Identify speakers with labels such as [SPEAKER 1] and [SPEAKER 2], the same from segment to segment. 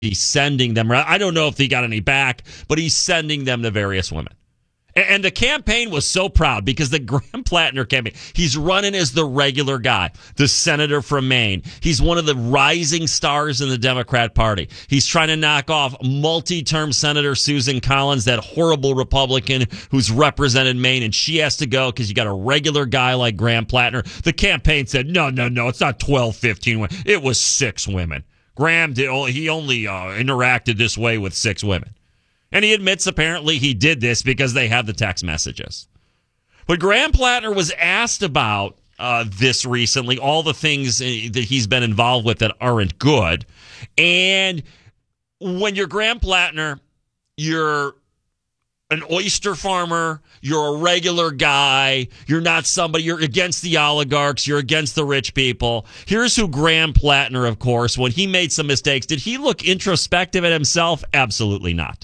[SPEAKER 1] he's sending them. I don't know if he got any back, but he's sending them to various women. And the campaign was so proud because the Graham Plattner campaign, he's running as the regular guy, the senator from Maine. He's one of the rising stars in the Democrat Party. He's trying to knock off multi-term Senator Susan Collins, that horrible Republican who's represented Maine, and she has to go because you got a regular guy like Graham Plattner. The campaign said, no, it's not 12, 15 women. It was 6 women. Graham, he only interacted this way with 6 women. And he admits apparently he did this because they have the text messages. But Graham Plattner was asked about this recently, all the things that he's been involved with that aren't good. And when you're Graham Plattner, you're an oyster farmer, you're a regular guy, you're not somebody, you're against the oligarchs, you're against the rich people. Here's who Graham Plattner, of course, when he made some mistakes, did he look introspective at himself? Absolutely not.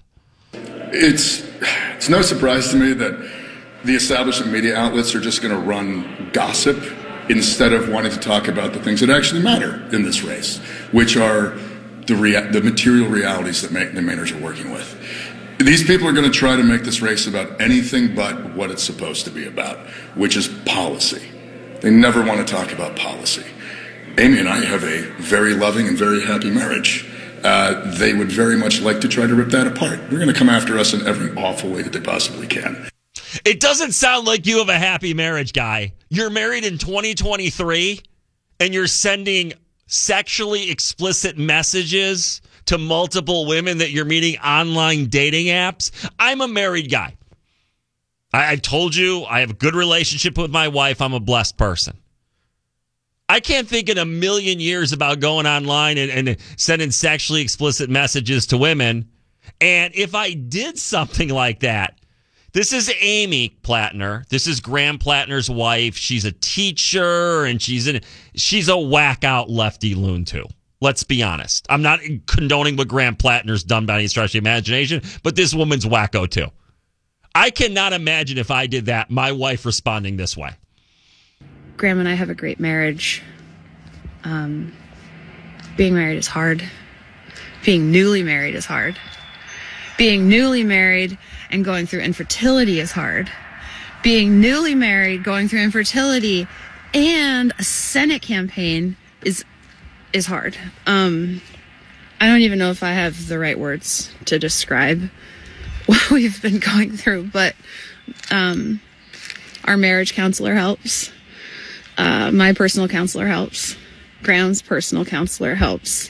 [SPEAKER 2] It's no surprise to me that the establishment media outlets are just going to run gossip instead of wanting to talk about the things that actually matter in this race, which are the material realities that the Mainers are working with. These people are going to try to make this race about anything but what it's supposed to be about, which is policy. They never want to talk about policy. Amy and I have a very loving and very happy marriage. They would very much like to try to rip that apart. They're going to come after us in every awful way that they possibly can.
[SPEAKER 1] It doesn't sound like you have a happy marriage, guy. You're married in 2023, and you're sending sexually explicit messages to multiple women that you're meeting online dating apps. I'm a married guy. I've told you I have a good relationship with my wife. I'm a blessed person. I can't think in a million years about going online and sending sexually explicit messages to women. And if I did something like that, this is Amy Plattner. This is Graham Plattner's wife. She's a teacher, and she's a whack-out lefty loon, too. Let's be honest. I'm not condoning what Graham Plattner's done by any stretch of the imagination, but this woman's wacko, too. I cannot imagine if I did that, my wife responding this way.
[SPEAKER 3] Graham and I have a great marriage. Being married is hard. Being newly married is hard. Being newly married and going through infertility is hard. Being newly married, going through infertility, and a Senate campaign is hard. I don't even know if I have the right words to describe what we've been going through, but our marriage counselor helps. My personal counselor helps. Graham's personal counselor helps.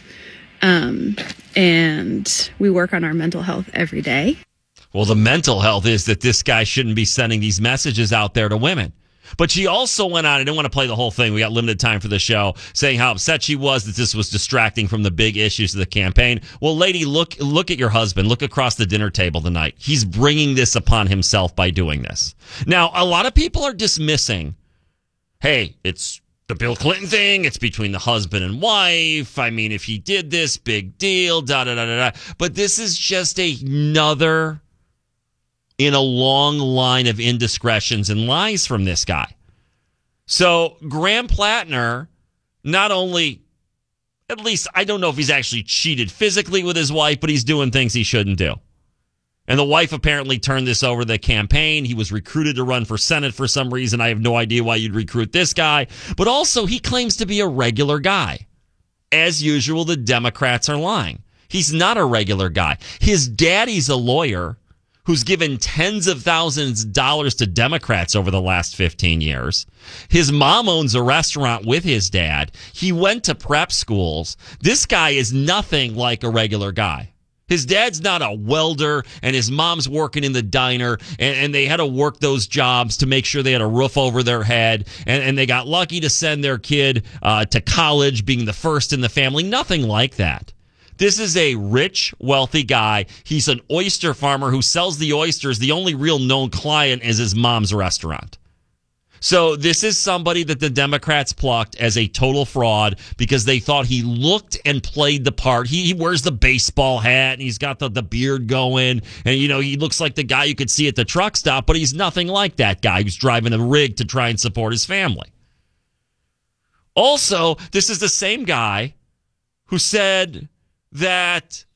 [SPEAKER 3] And we work on our mental health every day.
[SPEAKER 1] Well, the mental health is that this guy shouldn't be sending these messages out there to women. But she also went on, I didn't want to play the whole thing, we got limited time for the show, saying how upset she was that this was distracting from the big issues of the campaign. Well, lady, look at your husband. Look across the dinner table tonight. He's bringing this upon himself by doing this. Now, a lot of people are dismissing, hey, it's the Bill Clinton thing. It's between the husband and wife. I mean, if he did this, big deal, da-da-da-da-da. But this is just another in a long line of indiscretions and lies from this guy. So Graham Plattner, not only, at least I don't know if he's actually cheated physically with his wife, but he's doing things he shouldn't do. And the wife apparently turned this over to the campaign. He was recruited to run for Senate for some reason. I have no idea why you'd recruit this guy. But also, he claims to be a regular guy. As usual, the Democrats are lying. He's not a regular guy. His daddy's a lawyer who's given tens of thousands of dollars to Democrats over the last 15 years. His mom owns a restaurant with his dad. He went to prep schools. This guy is nothing like a regular guy. His dad's not a welder, and his mom's working in the diner, and they had to work those jobs to make sure they had a roof over their head, and they got lucky to send their kid to college, being the first in the family. Nothing like that. This is a rich, wealthy guy. He's an oyster farmer who sells the oysters. The only real known client is his mom's restaurant. So this is somebody that the Democrats plucked as a total fraud because they thought he looked and played the part. He wears the baseball hat and he's got the beard going. And, you know, he looks like the guy you could see at the truck stop, but he's nothing like that guy who's driving a rig to try and support his family. Also, this is the same guy who said that